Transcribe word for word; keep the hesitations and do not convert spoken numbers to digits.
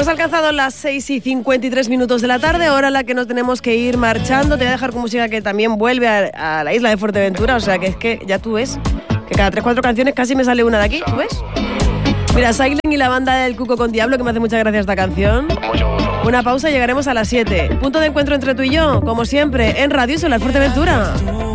Hemos alcanzado las seis y cincuenta y tres minutos de la tarde, hora en la que nos tenemos que ir marchando. Te voy a dejar con música que también vuelve a, a la isla de Fuerteventura, o sea que es que ya tú ves que cada tres cuatro canciones casi me sale una de aquí, ¿tú ves? Mira, Silent y la banda del Cuco con Diablo, que me hace mucha gracia esta canción. Mucho gusto. Una pausa y llegaremos a las siete. Punto de encuentro entre tú y yo, como siempre, en Radio Solar Fuerteventura.